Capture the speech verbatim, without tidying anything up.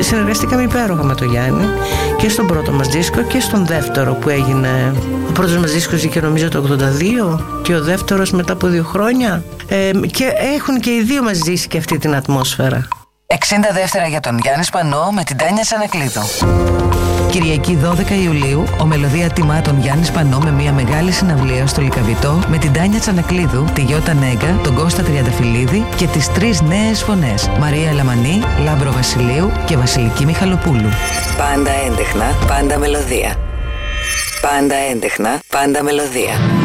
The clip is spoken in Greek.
συνεργαστήκαμε υπέροχα με τον Γιάννη και στον πρώτο μας δίσκο και στον δεύτερο που έγινε. Ο πρώτος μας δίσκος βγήκε νομίζω το ογδόντα δύο και ο δεύτερος μετά από δύο χρόνια. Ε, και έχουν και οι δύο μας ζήσει και αυτή την ατμόσφαιρα. εξήντα δεύτερα για τον Γιάννη Σπανό με την Τάνια Τσανακλείδου. Κυριακή δώδεκα Ιουλίου, ο Μελωδία τιμά τον Γιάννη Σπανό με μια μεγάλη συναυλία στο Λυκαβητό με την Τάνια Τσανακλείδου, τη Γιώτα Νέγκα, τον Κώστα Τριανταφυλλίδη και τις τρεις νέες φωνές, Μαρία Λαμανή, Λάμπρο Βασιλείου και Βασιλική Μιχαλοπούλου. Πάντα έντεχνα, πάντα μελωδία. Πάντα έντεχνα, πάντα μελωδία.